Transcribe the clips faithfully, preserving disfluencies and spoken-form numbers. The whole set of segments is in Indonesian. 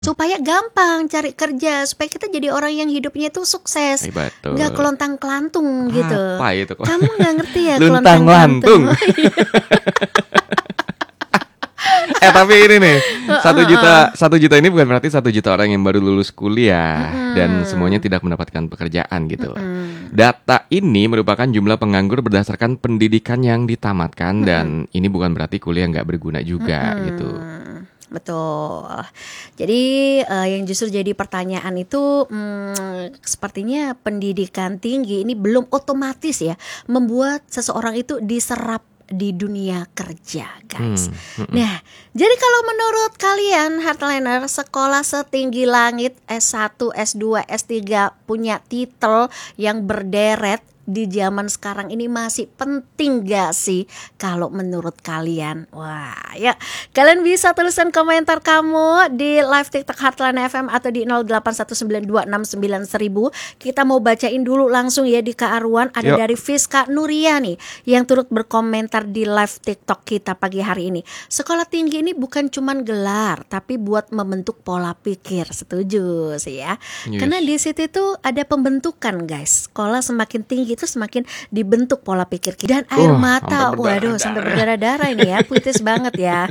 Supaya gampang cari kerja, supaya kita jadi orang yang hidupnya itu sukses, Eh, betul. nggak kelontang-kelantung gitu. Apa itu kok? Kamu nggak ngerti ya Luntang-lantung. kelontang-kelantung? Oh, iya. Eh tapi ini nih satu juta satu juta ini bukan berarti satu juta orang yang baru lulus kuliah Mm-mm. dan semuanya tidak mendapatkan pekerjaan gitu. Mm-mm. Data ini merupakan jumlah penganggur berdasarkan pendidikan yang ditamatkan dan ini bukan berarti kuliah nggak berguna juga Mm-mm. gitu. Betul. Jadi eh, yang justru jadi pertanyaan itu hmm, sepertinya pendidikan tinggi ini belum otomatis ya membuat seseorang itu diserap di dunia kerja, guys. Hmm, mm-mm. Nah, jadi kalau menurut kalian Heartliner, sekolah setinggi langit S satu, S dua, S tiga punya titel yang berderet di zaman sekarang ini masih penting gak sih kalau menurut kalian? Wah, ya kalian bisa tuliskan komentar kamu di live TikTok Heartliner F M atau di nol delapan satu sembilan dua enam sembilan seribu. Kita mau bacain dulu langsung ya di Kak Arwan. Ada Yuk. dari Fiska Nuria nih yang turut berkomentar di live TikTok kita pagi hari ini. Sekolah tinggi ini bukan cuman gelar, tapi buat membentuk pola pikir. Setuju sih ya. Yes. Karena di situ tuh ada pembentukan, guys. Sekolah semakin tinggi itu semakin dibentuk pola pikir kita. Dan air Wah, mata, sampai waduh berdarah-darah. sampai berdarah-darah ini ya, puitis banget ya.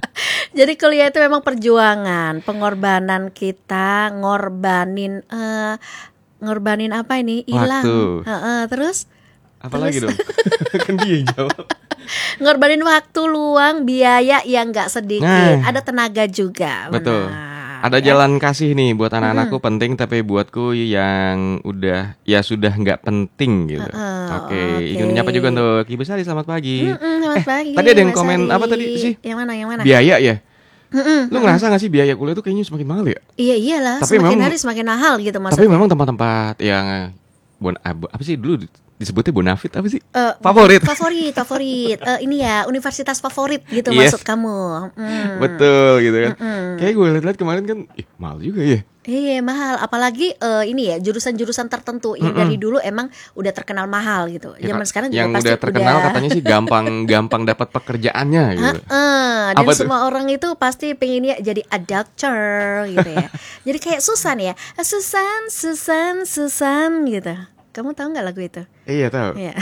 Jadi kuliah itu memang perjuangan, pengorbanan kita, ngorbanin eh ngorbanin apa ini? Hilang. Waktu. Heeh, terus Apa lagi dong? Kan dia yang jawab. ngorbanin waktu luang, biaya yang nggak sedikit, Nah. ada tenaga juga. Betul. Benar, Ada ya. jalan kasih nih buat anak-anakku penting tapi buatku yang udah ya sudah nggak penting gitu. Heeh, Oke, oke. ingin menyapa juga untuk Ibu Sari, selamat pagi. Mm-mm, selamat Eh, pagi, tadi ada yang Mas komen Ari. apa tadi sih? Yang mana? Yang mana? Biaya ya? Mm-mm, Lu ngerasa gak sih biaya kuliah tuh kayaknya semakin mahal ya? Iya iyalah, Tapi semakin memang- hari semakin mahal gitu Tapi maksudnya. memang tempat-tempat yang bon ab- apa sih dulu disebutnya Bonafit apa sih? Eh, Favorit. Favorit, favorit. Eh, ini ya universitas favorit gitu Yes. maksud kamu. Mm. Betul gitu kan. Mm-mm. Kayak gue lihat-lihat kemarin kan, ih mahal juga ya. Iya mahal, apalagi eh, ini ya jurusan-jurusan tertentu yang dari dulu emang udah terkenal mahal gitu. Ya, Zaman sekarang juga yang pasti udah terkenal udah. katanya sih gampang-gampang dapat pekerjaannya gitu. Heeh, dan Apa tuh? semua orang itu pasti pengennya jadi a doctor gitu ya. Jadi kayak Susan ya, Susan, Susan, Susan gitu. Kamu tahu nggak lagu itu? Iya tahu. Iya.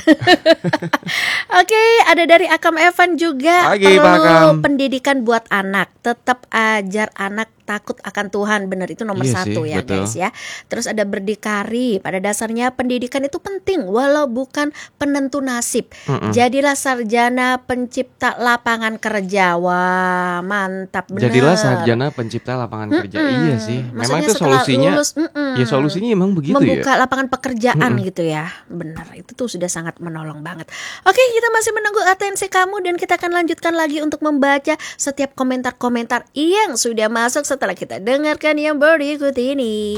Oke, ada dari Akam Evan juga. Pagi, Pak Perlu Akam. pendidikan buat anak. Tetap ajar anak takut akan Tuhan. Benar, itu nomor Iya satu sih, ya betul. guys ya. Terus ada berdikari. Pada dasarnya pendidikan itu penting, walau bukan penentu nasib. Mm-mm. Jadilah sarjana pencipta lapangan kerja. Wah, mantap benar. Jadilah sarjana pencipta lapangan kerja. Mm-mm. Iya sih. Memang Maksudnya itu setelah solusinya. lulus, mm-mm. Ya solusinya emang begitu membuka ya. lapangan pekerjaan gitu ya. Benar, itu tuh sudah sangat menolong banget. Oke, kita masih menunggu atensi kamu dan kita akan lanjutkan lagi untuk membaca setiap komentar-komentar yang sudah masuk setelah kita dengarkan yang berikut ini.